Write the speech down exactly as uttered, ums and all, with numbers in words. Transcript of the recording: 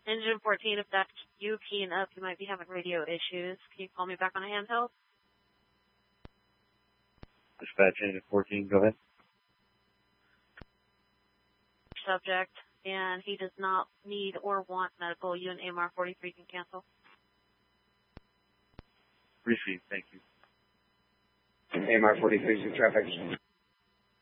Engine fourteen, if that's you keying up, you might be having radio issues. Can you call me back on a handheld? Dispatch Engine fourteen, go ahead. Subject, and he does not need or want medical. You and A M R forty-three can cancel. Received, thank you. A M R forty-three is in traffic.